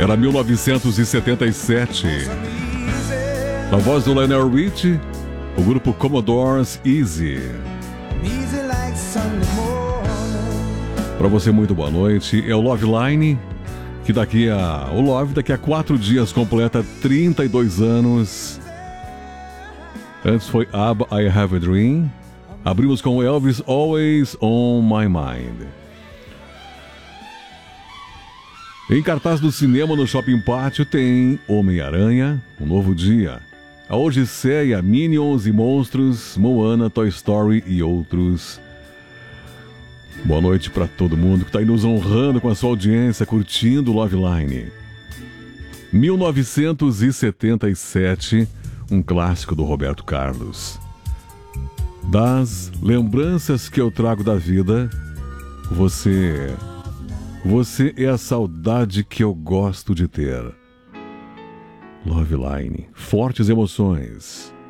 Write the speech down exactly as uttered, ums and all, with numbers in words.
Era mil novecentos e setenta e sete. Na voz do Lionel Richie, o grupo Commodores Easy. Para você, muito boa noite. É o Love Line, que daqui a... O Love daqui a quatro dias completa trinta e dois anos. Antes foi ABBA, I Have a Dream. Abrimos com Elvis, Always on My Mind. Em cartaz do cinema no Shopping Pátio tem Homem-Aranha, Um Novo Dia, A Odisseia, Minions e Monstros, Moana, Toy Story e outros. Boa noite para todo mundo que está aí nos honrando com a sua audiência, curtindo o Love Line. mil novecentos e setenta e sete, um clássico do Roberto Carlos. Das lembranças que eu trago da vida, você... Você é a saudade que eu gosto de ter. Love Line, fortes emoções.